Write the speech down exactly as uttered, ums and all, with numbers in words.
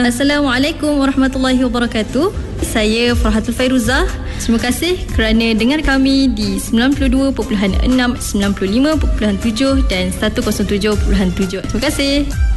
Assalamualaikum warahmatullahi wabarakatuh. Saya Farhatul Fairuzah. Terima kasih kerana dengar kami di sembilan puluh dua perpuluhan enam, sembilan puluh lima perpuluhan tujuh dan seratus tujuh perpuluhan tujuh. Terima kasih.